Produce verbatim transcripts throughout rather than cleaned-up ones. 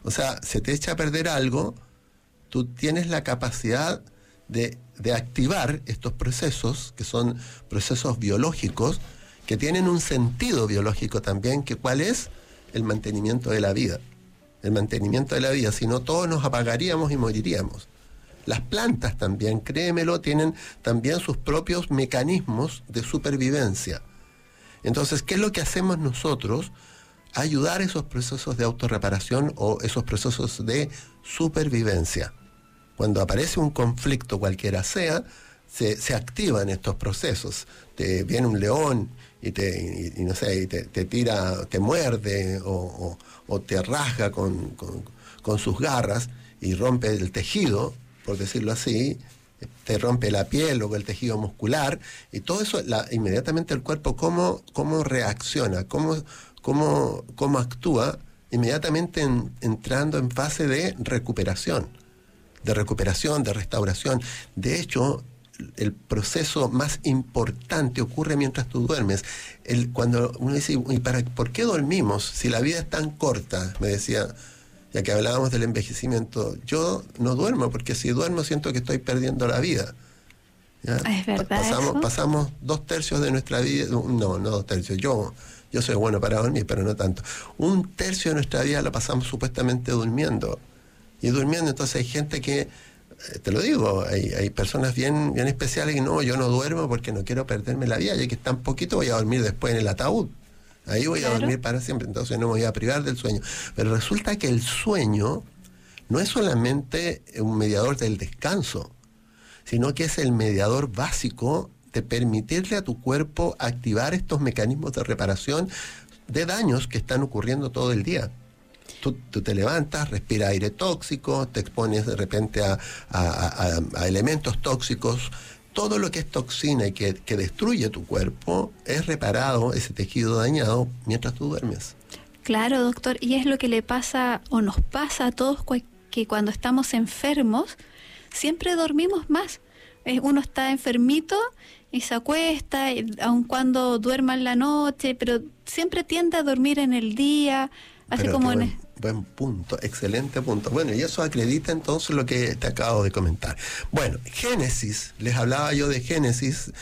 O sea, se te echa a perder algo, tú tienes la capacidad de, de activar estos procesos, que son procesos biológicos, que tienen un sentido biológico también, que cuál es el mantenimiento de la vida. El mantenimiento de la vida, si no todos nos apagaríamos y moriríamos. Las plantas también, créemelo, tienen también sus propios mecanismos de supervivencia. Entonces, ¿qué es lo que hacemos nosotros? Ayudar esos procesos de autorreparación o esos procesos de supervivencia. Cuando aparece un conflicto cualquiera sea, se, se activan estos procesos. Te viene un león y te, y, y no sé, y te, te tira, te muerde o, o, o te rasga con, con, con sus garras y rompe el tejido, por decirlo así, te rompe la piel o el tejido muscular, y todo eso, la, inmediatamente el cuerpo cómo, cómo reacciona, cómo, cómo, cómo actúa, inmediatamente en, entrando en fase de recuperación, de recuperación, de restauración. De hecho, el proceso más importante ocurre mientras tú duermes. El, cuando uno dice, ¿y para, por qué dormimos? Si la vida es tan corta, me decía, ya que hablábamos del envejecimiento, yo no duermo, porque si duermo siento que estoy perdiendo la vida. ¿Ya? ¿Es verdad pasamos, eso? pasamos dos tercios de nuestra vida, no, no dos tercios, yo, yo soy bueno para dormir, pero no tanto. Un tercio de nuestra vida la pasamos supuestamente durmiendo. Y durmiendo, entonces hay gente que, te lo digo, hay, hay personas bien, bien especiales que no, yo no duermo porque no quiero perderme la vida, ya que es tan poquito, voy a dormir después en el ataúd. Ahí voy claro. a dormir para siempre, entonces no me voy a privar del sueño. Pero resulta que el sueño no es solamente un mediador del descanso, sino que es el mediador básico de permitirle a tu cuerpo activar estos mecanismos de reparación de daños que están ocurriendo todo el día. Tú, tú te levantas, respiras aire tóxico, te expones de repente a, a, a, a elementos tóxicos. Todo lo que es toxina y que, que destruye tu cuerpo es reparado, ese tejido dañado, mientras tú duermes. Claro, doctor, y es lo que le pasa o nos pasa a todos, que cuando estamos enfermos siempre dormimos más. Uno está enfermito y se acuesta, aun cuando duerma en la noche, pero siempre tiende a dormir en el día, así pero como en... Buen, buen punto, excelente punto. Bueno, y eso acredita entonces lo que te acabo de comentar. Bueno, Génesis, les hablaba yo de Génesis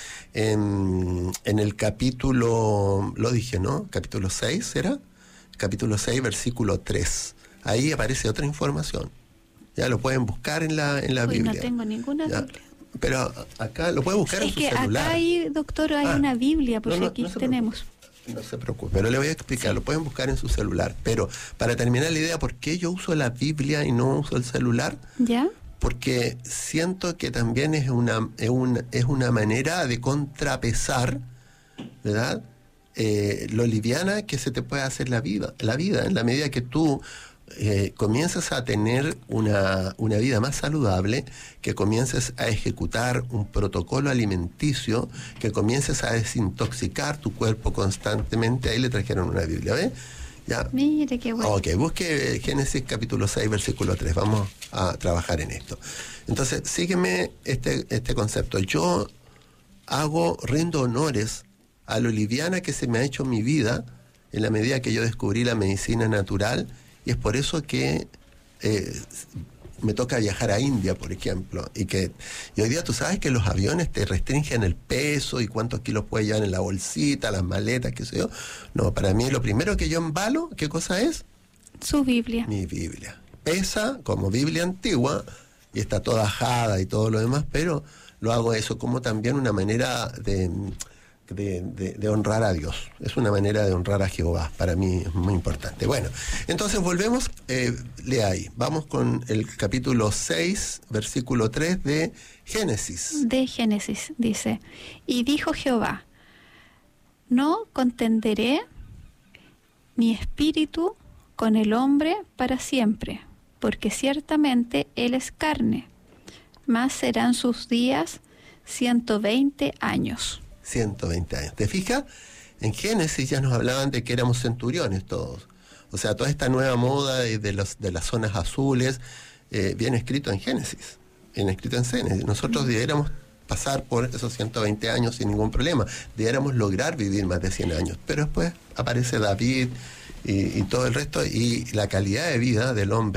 en, en el capítulo, lo dije, ¿no? Capítulo seis, ¿era? Capítulo seis, versículo tres. Ahí aparece otra información. Ya lo pueden buscar en la, en la Uy, Biblia. No tengo ninguna ¿Ya? Biblia. Pero acá lo puede buscar es en su que celular. Acá hay, doctor, hay ah, una Biblia, porque no, no, aquí no tenemos. No se preocupe, pero le voy a explicar, sí. Lo pueden buscar en su celular. Pero para terminar la idea, ¿por qué yo uso la Biblia y no uso el celular? ¿Ya? Porque siento que también es una, es una, es una manera de contrapesar, ¿verdad? Eh, lo liviana que se te puede hacer la vida, la vida, en la medida que tú Eh, comienzas a tener una, una vida más saludable, que comiences a ejecutar un protocolo alimenticio, que comiences a desintoxicar tu cuerpo constantemente. Ahí le trajeron una Biblia, ¿ves? Ya. Mire qué bueno. Ok, busque Génesis capítulo seis, versículo tres. Vamos a trabajar en esto. Entonces, sígueme este, este concepto. Yo hago, rindo honores a lo liviana que se me ha hecho mi vida en la medida que yo descubrí la medicina natural. Y es por eso que eh, me toca viajar a India, por ejemplo, y que y hoy día tú sabes que los aviones te restringen el peso y cuántos kilos puedes llevar en la bolsita, las maletas, qué sé yo. No, para mí lo primero que yo embalo, ¿qué cosa es? Su Biblia. Mi Biblia. Pesa como Biblia antigua y está toda ajada y todo lo demás, pero lo hago eso como también una manera de... De, de, de honrar a Dios. Es una manera de honrar a Jehová. Para mí es muy importante. Bueno, entonces volvemos, eh, lea ahí. Vamos con el capítulo seis, versículo tres de Génesis. De Génesis, dice: y dijo Jehová, no contenderé mi espíritu con el hombre para siempre, porque ciertamente él es carne, mas serán sus días ciento veinte años. ciento veinte años. ¿Te fijas? En Génesis ya nos hablaban de que éramos centuriones todos. O sea, toda esta nueva moda de, de, los, de las zonas azules eh, viene escrito en Génesis. Viene escrito en Génesis. Nosotros debiéramos pasar por esos ciento veinte años sin ningún problema. Debiéramos lograr vivir más de cien años. Pero después aparece David y, y todo el resto, y la calidad de vida del hombre